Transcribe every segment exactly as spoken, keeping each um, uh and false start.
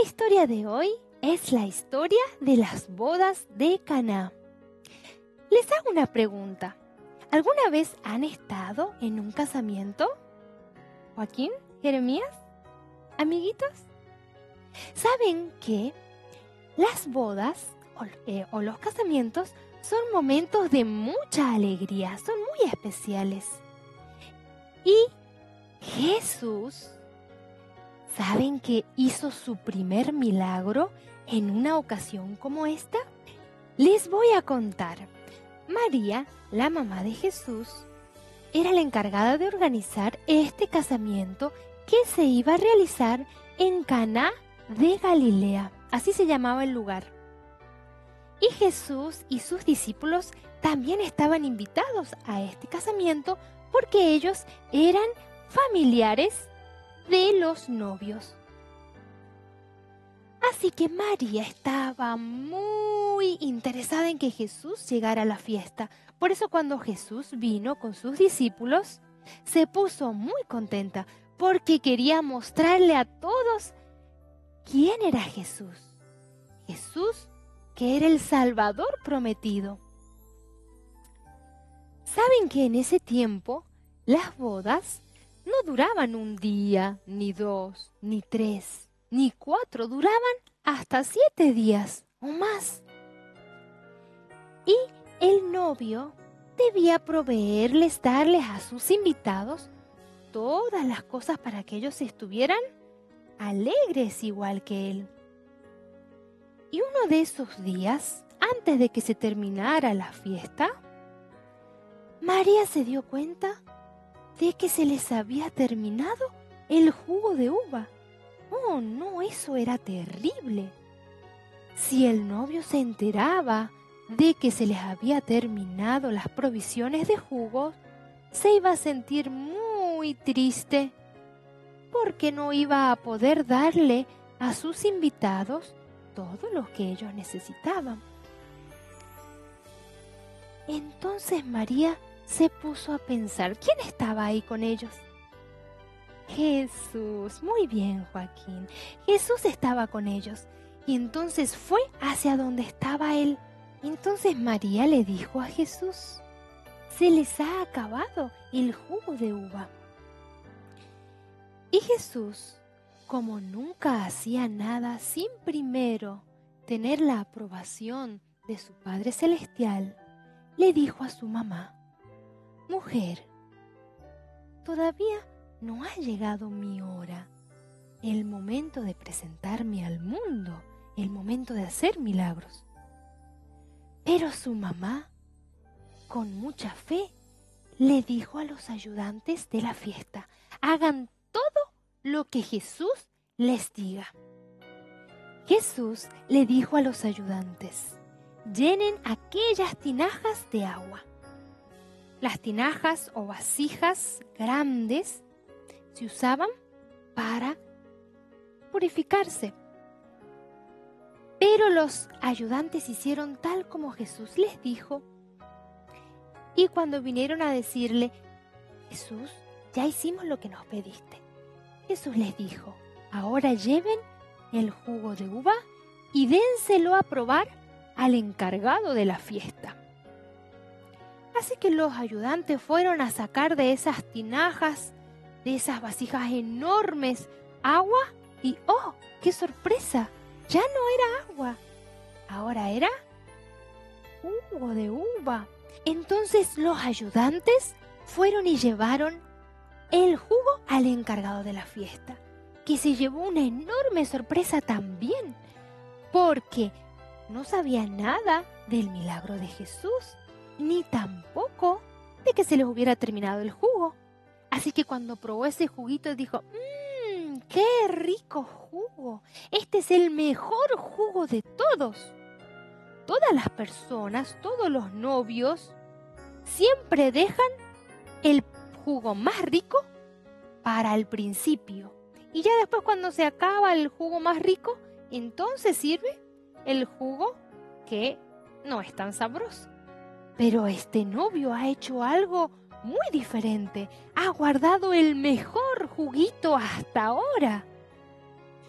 historia de hoy es la historia de las bodas de Caná. Les hago una pregunta. ¿Alguna vez han estado en un casamiento? Joaquín, Jeremías, amiguitos. ¿Saben que las bodas o, eh, o los casamientos son momentos de mucha alegría, son muy especiales? Y Jesús, ¿saben que hizo su primer milagro en una ocasión como esta? Les voy a contar. María, la mamá de Jesús, era la encargada de organizar este casamiento que se iba a realizar en Caná de Galilea. Así se llamaba el lugar. Y Jesús y sus discípulos también estaban invitados a este casamiento porque ellos eran familiares de los novios. Así que María estaba muy interesada en que Jesús llegara a la fiesta. Por eso cuando Jesús vino con sus discípulos, se puso muy contenta porque quería mostrarle a todos quién era Jesús. Jesús, que era el Salvador prometido. ¿Saben que en ese tiempo las bodas no duraban un día, ni dos, ni tres, ni cuatro? Duraban hasta siete días o más. Y el novio debía proveerles, darles a sus invitados todas las cosas para que ellos estuvieran alegres igual que él. Y uno de esos días, antes de que se terminara la fiesta, María se dio cuenta de que se les había terminado el jugo de uva. Oh, no, eso era terrible. Si el novio se enteraba de que se les había terminado las provisiones de jugo, se iba a sentir muy triste, porque no iba a poder darle a sus invitados todo lo que ellos necesitaban. Entonces María se puso a pensar, ¿quién estaba ahí con ellos? Jesús. Muy bien, Joaquín. Jesús estaba con ellos y entonces fue hacia donde estaba él. Entonces María le dijo a Jesús, se les ha acabado el jugo de uva. Y Jesús, como nunca hacía nada sin primero tener la aprobación de su Padre Celestial, le dijo a su mamá, mujer, todavía no ha llegado mi hora, el momento de presentarme al mundo, el momento de hacer milagros. Pero su mamá, con mucha fe, le dijo a los ayudantes de la fiesta, hagan todo lo que Jesús les diga. Jesús le dijo a los ayudantes, llenen aquellas tinajas de agua. Las tinajas o vasijas grandes se usaban para purificarse. Pero los ayudantes hicieron tal como Jesús les dijo. Y cuando vinieron a decirle, Jesús, ya hicimos lo que nos pediste. Jesús les dijo, ahora lleven el jugo de uva y dénselo a probar al encargado de la fiesta. Así que los ayudantes fueron a sacar de esas tinajas, de esas vasijas enormes, agua y ¡oh, qué sorpresa! Ya no era agua, ahora era jugo de uva. Entonces los ayudantes fueron y llevaron el jugo al encargado de la fiesta, que se llevó una enorme sorpresa también, porque no sabía nada del milagro de Jesús, ni tampoco de que se les hubiera terminado el jugo. Así que cuando probó ese juguito dijo, mmm, qué rico jugo, este es el mejor jugo de todos. Todas las personas, todos los novios, siempre dejan el jugo más rico para el principio. Y ya después cuando se acaba el jugo más rico, entonces sirve el jugo que no es tan sabroso. Pero este novio ha hecho algo muy diferente. Ha guardado el mejor juguito hasta ahora.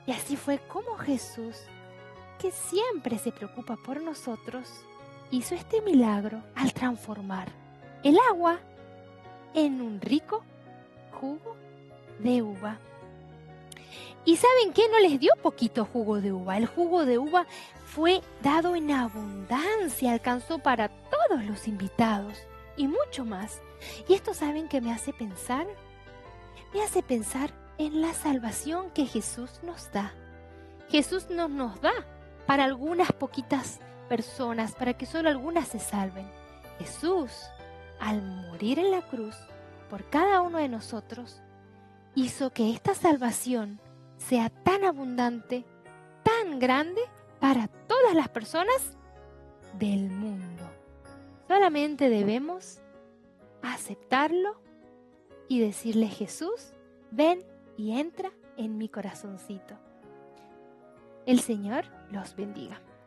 Y así fue como Jesús, que siempre se preocupa por nosotros, hizo este milagro al transformar el agua en un rico jugo de uva. ¿Y saben qué? No les dio poquito jugo de uva. El jugo de uva fue dado en abundancia, alcanzó para todos los invitados y mucho más. Y esto, ¿saben qué me hace pensar? Me hace pensar en la salvación que Jesús nos da. Jesús no nos da para algunas poquitas personas, para que solo algunas se salven. Jesús, al morir en la cruz por cada uno de nosotros, hizo que esta salvación sea tan abundante, tan grande para todas las personas del mundo. Solamente debemos aceptarlo y decirle: Jesús, ven y entra en mi corazoncito. El Señor los bendiga.